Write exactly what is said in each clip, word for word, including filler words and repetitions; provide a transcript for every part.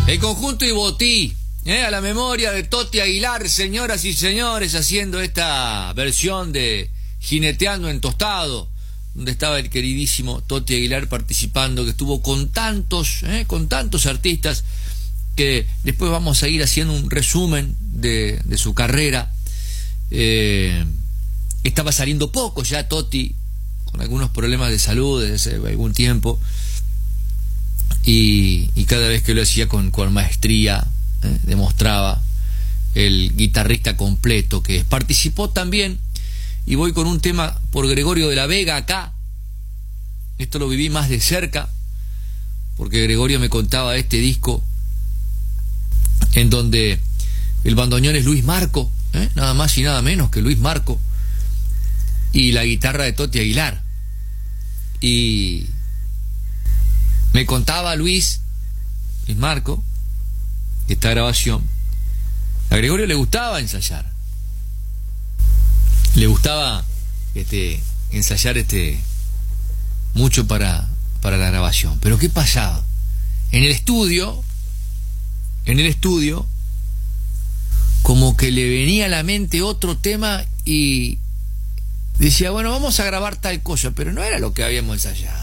El conjunto Ibotí, ¿eh? A la memoria de Toti Aguilar, señoras y señores, haciendo esta versión de Jineteando en Tostado, donde estaba el queridísimo Toti Aguilar participando, que estuvo con tantos, ¿eh? con tantos artistas, que después vamos a ir haciendo un resumen de, de su carrera. Eh, estaba saliendo poco ya Toti, con algunos problemas de salud desde hace algún tiempo, y, y cada vez que lo hacía con, con maestría, ¿eh? demostraba el guitarrista completo que es. Participó también, y voy con un tema por Gregorio de la Vega acá. Esto lo viví más de cerca, porque Gregorio me contaba este disco en donde el bandoneón es Luis Marco, ¿eh? nada más y nada menos que Luis Marco, y la guitarra de Toti Aguilar. Y me contaba Luis, Luis Marco, esta grabación, a Gregorio le gustaba ensayar, le gustaba este, ensayar este, mucho para, para la grabación. Pero ¿qué pasaba? En el estudio, en el estudio, como que le venía a la mente otro tema y decía, bueno, vamos a grabar tal cosa, pero no era lo que habíamos ensayado.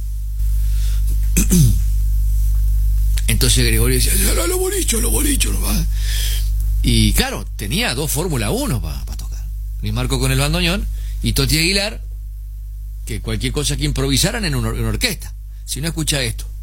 Entonces Gregorio decía, lo, lo bolicho, lo bolicho, no va. Y claro, tenía dos Fórmula uno para pa tocar. Luis Marco con el bandoneón y Toti Aguilar, que cualquier cosa que improvisaran en una, en una orquesta. Si no, escucha esto.